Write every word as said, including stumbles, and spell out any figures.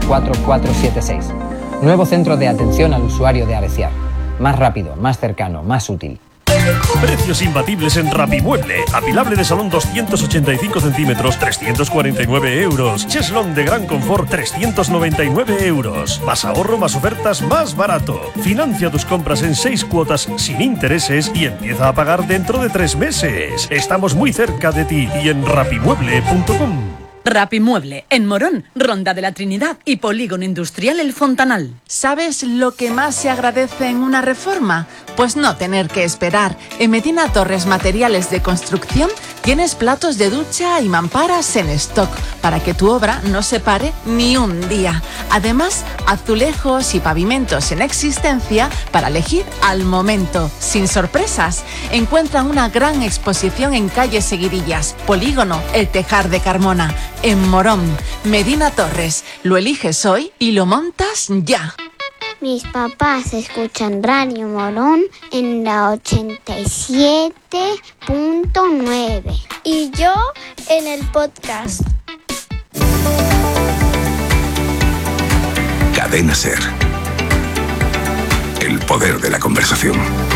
cuatro cuatro siete seis. Nuevo centro de atención al usuario de Aveciar. Más rápido, más cercano, más útil. Precios imbatibles en Rapimueble. Apilable de salón doscientos ochenta y cinco centímetros, trescientos cuarenta y nueve euros. Cheslong de gran confort, trescientos noventa y nueve euros. Más ahorro, más ofertas, más barato. Financia tus compras en seis cuotas sin intereses y empieza a pagar dentro de tres meses. Estamos muy cerca de ti y en rapimueble punto com. Rapimueble, en Morón, Ronda de la Trinidad y Polígono Industrial El Fontanal. ¿Sabes lo que más se agradece en una reforma? Pues no tener que esperar. En Medina Torres Materiales de Construcción tienes platos de ducha y mamparas en stock para que tu obra no se pare ni un día. Además, azulejos y pavimentos en existencia para elegir al momento, sin sorpresas. Encuentra una gran exposición en calle Seguirillas, Polígono El Tejar de Carmona. En Morón, Medina Torres. Lo eliges hoy y lo montas ya. Mis papás escuchan Radio Morón en la ochenta y siete punto nueve. Y yo en el podcast. Cadena SER. El poder de la conversación.